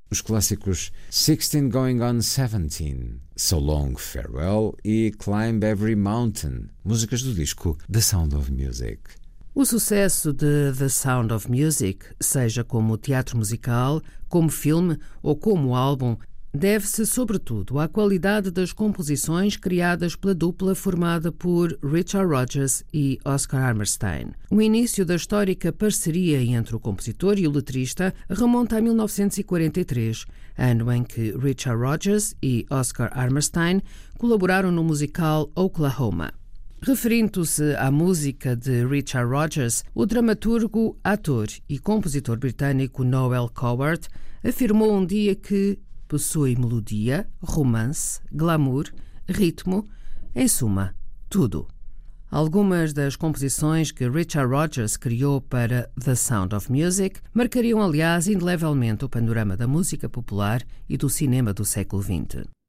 os clássicos 16 Going on 17, So Long Farewell e Climb Every Mountain, músicas do disco The Sound of Music. O sucesso de The Sound of Music, seja como teatro musical, como filme ou como álbum, deve-se sobretudo à qualidade das composições criadas pela dupla formada por Richard Rodgers e Oscar Hammerstein. O início da histórica parceria entre o compositor e o letrista remonta a 1943, ano em que Richard Rodgers e Oscar Hammerstein colaboraram no musical Oklahoma. Referindo-se à música de Richard Rodgers, o dramaturgo, ator e compositor britânico Noel Coward afirmou um dia que possui melodia, romance, glamour, ritmo, em suma, tudo. Algumas das composições que Richard Rodgers criou para The Sound of Music marcariam, aliás, indelevelmente o panorama da música popular e do cinema do século XX.